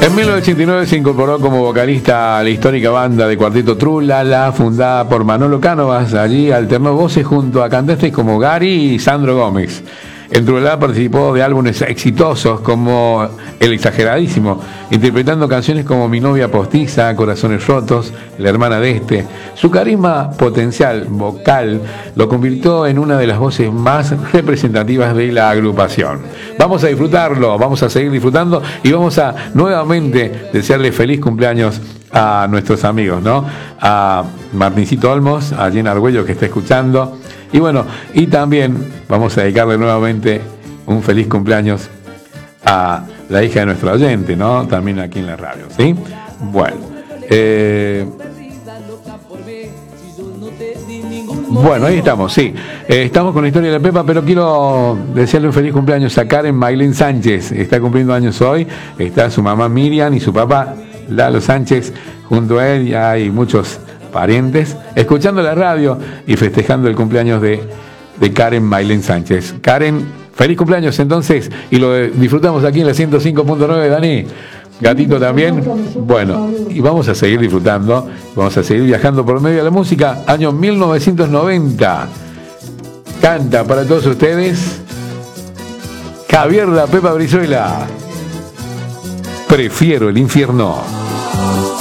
En 1989 se incorporó como vocalista a la histórica banda de cuarteto Trulala, fundada por Manolo Cánovas. Allí alternó voces junto a cantantes como Gary y Sandro Gómez. En Trulala participó de álbumes exitosos como El Exageradísimo, interpretando canciones como Mi novia postiza, Corazones rotos, La hermana de este. Su carisma potencial vocal lo convirtió en una de las voces más representativas de la agrupación. Vamos a disfrutarlo, vamos a seguir disfrutando y vamos a nuevamente desearle feliz cumpleaños a nuestros amigos, ¿no? A Martincito Olmos, a Jenna Argüello que está escuchando. Y bueno, y también vamos a dedicarle nuevamente un feliz cumpleaños a la hija de nuestro oyente, ¿no? También aquí en la radio, ¿sí? Bueno, bueno, ahí estamos, sí. Estamos con la historia de la Pepa, pero quiero desearle un feliz cumpleaños a Karen Maylén Sánchez. Está cumpliendo años hoy. Está su mamá Miriam y su papá Lalo Sánchez. Junto a él ya hay muchos parientes escuchando la radio y festejando el cumpleaños de Karen Maylén Sánchez. Karen, feliz cumpleaños entonces, y lo disfrutamos aquí en la 105.9, Dani. Gatito también. Bueno, y vamos a seguir disfrutando, vamos a seguir viajando por medio de la música. Año 1990. Canta para todos ustedes Javier La Pepa Brizuela. Prefiero el infierno.